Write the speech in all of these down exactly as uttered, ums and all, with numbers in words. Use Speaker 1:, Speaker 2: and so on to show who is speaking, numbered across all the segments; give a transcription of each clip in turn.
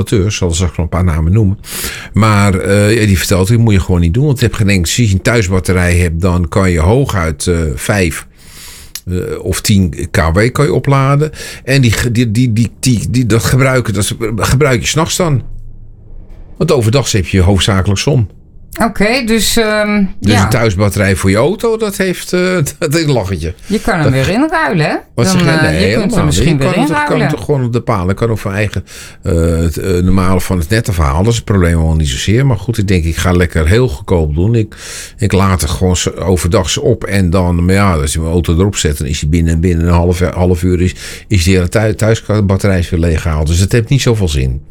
Speaker 1: installateurs, zal ik nog een paar namen noemen. Maar uh, ja, die vertelt, dat moet je gewoon niet doen. Want je hebt geen enkel, als je een thuisbatterij hebt, dan kan je hooguit uh, vijf uh, of tien kilowatt kan je opladen. En die, die, die, die, die, die, dat, gebruiken, dat gebruik je 's nachts dan. Want overdag heb je hoofdzakelijk zon.
Speaker 2: Oké, okay, dus... Um,
Speaker 1: dus
Speaker 2: ja.
Speaker 1: een thuisbatterij voor je auto, dat heeft, uh, dat heeft een lachetje.
Speaker 2: Je kan hem dat, weer inruilen, hè?
Speaker 1: Wat
Speaker 2: dan,
Speaker 1: zeg je? Nee,
Speaker 2: je kunt hem misschien weer inruilen.
Speaker 1: Je kan hem toch gewoon op de paal. Ik kan ook van eigen uh, het uh, normale van het net afhalen. Dat is het probleem wel niet zozeer. Maar goed, ik denk, ik ga lekker heel goedkoop doen. Ik, ik laat het gewoon overdag op. En dan, maar ja, als je mijn auto erop zet, dan is hij binnen, binnen een half, half uur is, is die hele thuis, thuisbatterij weer leeggehaald. Dus het heeft niet zoveel zin.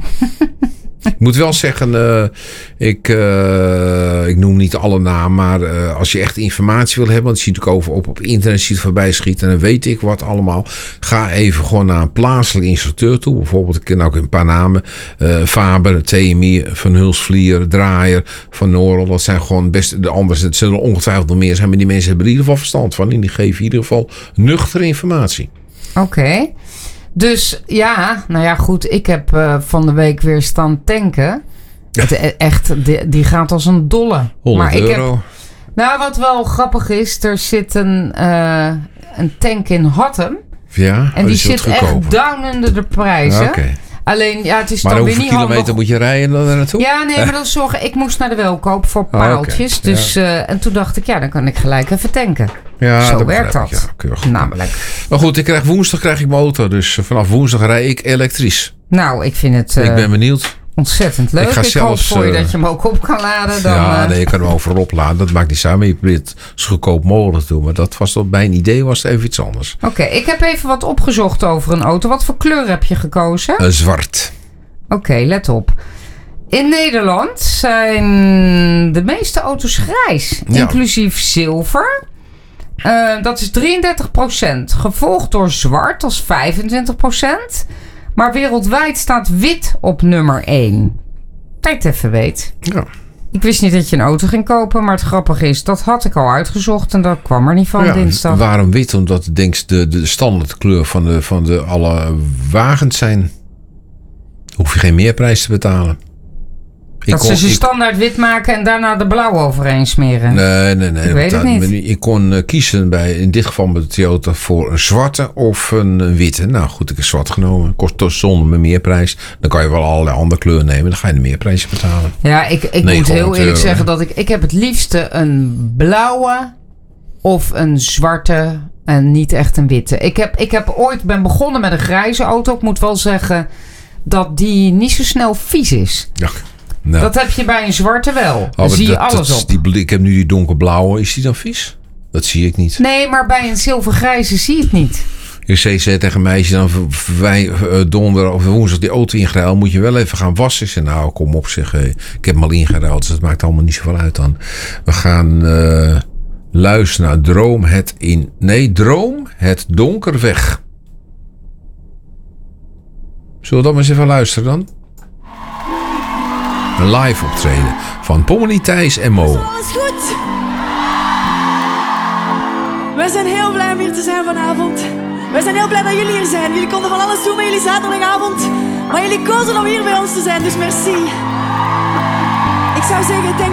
Speaker 1: Ik moet wel zeggen, uh, ik, uh, ik noem niet alle namen, maar uh, als je echt informatie wil hebben, want je ziet ook over op, op internet ziet voorbij schieten en dan weet ik wat allemaal. Ga even gewoon naar een plaatselijke instructeur toe. Bijvoorbeeld, ik ken ook een paar namen. Uh, Faber, T M I, Van Hulsvlier, Draaier, Van Norel. Dat zijn gewoon best de anders. Het zullen ongetwijfeld nog meer zijn, maar die mensen hebben er in ieder geval verstand van. En die geven in ieder geval nuchtere informatie.
Speaker 2: Oké. Okay. Dus ja, nou ja, goed. Ik heb uh, van de week weer staan tanken. Ja. Het, echt, die, die gaat als een dolle.
Speaker 1: honderd
Speaker 2: maar ik
Speaker 1: euro.
Speaker 2: Heb, nou, wat wel grappig is, er zit een, uh, een tank in Hattem.
Speaker 1: Ja,
Speaker 2: en die zit echt down under de prijzen.
Speaker 1: Oké. Okay.
Speaker 2: Alleen, ja, het is
Speaker 1: maar
Speaker 2: dan weer niet
Speaker 1: hoeveel kilometer
Speaker 2: handig.
Speaker 1: moet je rijden dan naartoe?
Speaker 2: Ja, nee, maar dat is zorgen. Ik moest naar de Welkoop voor paaltjes. Oh, okay. Dus, ja. uh, en toen dacht ik, ja, dan kan ik gelijk even tanken.
Speaker 1: Ja,
Speaker 2: zo
Speaker 1: dat
Speaker 2: werkt dat.
Speaker 1: Ja,
Speaker 2: namelijk.
Speaker 1: Maar goed, ik krijg woensdag krijg ik mijn auto. Dus vanaf woensdag rij ik elektrisch.
Speaker 2: Nou, ik vind het... Uh,
Speaker 1: ik ben benieuwd.
Speaker 2: Ontzettend leuk. Ik, ga ik zelfs, hoop voor je dat je hem ook op kan laden. Dan,
Speaker 1: ja,
Speaker 2: uh...
Speaker 1: nee, je kan hem overal opladen. Dat maakt niet samen. Je probeert het zo goedkoop mogelijk te doen. Maar dat was tot mijn idee was het even iets anders.
Speaker 2: Oké, okay, ik heb even wat opgezocht over een auto. Wat voor kleur heb je gekozen?
Speaker 1: Uh, zwart.
Speaker 2: Oké, okay, let op. In Nederland zijn de meeste auto's grijs. Ja. Inclusief zilver. Uh, dat is drieëndertig procent. Gevolgd door zwart als vijfentwintig procent. Maar wereldwijd staat wit op nummer één. Dat je het even weet.
Speaker 1: Ja.
Speaker 2: Ik wist niet dat je een auto ging kopen. Maar het grappige is, dat had ik al uitgezocht. En dat kwam er niet van
Speaker 1: ja,
Speaker 2: dinsdag.
Speaker 1: Waarom wit? Omdat ik denk de, de standaardkleur van, de, van de alle wagens zijn. Hoef je geen meerprijs te betalen.
Speaker 2: Ik dat kon, ze ze standaard ik, wit maken en daarna de blauw overheen smeren.
Speaker 1: Nee, nee, nee.
Speaker 2: Ik weet het niet.
Speaker 1: Ik kon uh, kiezen bij, in dit geval met de Toyota, voor een zwarte of een, een witte. Nou goed, ik heb zwart genomen. Kost toch zonder mijn meerprijs. Dan kan je wel allerlei andere kleuren nemen. Dan ga je de meerprijs betalen.
Speaker 2: Ja, ik, ik moet heel eerlijk euro, zeggen dat ik... Ik heb het liefste een blauwe of een zwarte en niet echt een witte. Ik heb, ik heb ooit ben begonnen met een grijze auto. Ik moet wel zeggen dat die niet zo snel vies is.
Speaker 1: Ja. Nou.
Speaker 2: Dat heb je bij een zwarte wel. Dan oh, zie je dat, alles dat op.
Speaker 1: Die, ik heb nu die donkerblauwe. Is die dan vies? Dat zie ik niet.
Speaker 2: Nee, maar bij een zilvergrijze zie je het niet.
Speaker 1: Je zei tegen een meisje dan wij uh, donderdag of woensdag die auto ingeruild. Moet je wel even gaan wassen. Ze nou, kom op zeg. Ik heb hem al ingeruild. Dus dat maakt allemaal niet zoveel uit dan. We gaan uh, luisteren naar Droom het in... Nee, Droom het donker weg. Zullen we dat maar eens even luisteren dan? Een live optreden van Pommelly, Thijs en Mo.
Speaker 3: Alles goed? Wij zijn heel blij om hier te zijn vanavond. Wij zijn heel blij dat jullie hier zijn. Jullie konden van alles doen met jullie zaterdagavond. Maar jullie kozen om hier bij ons te zijn, dus merci. Ik zou zeggen, denk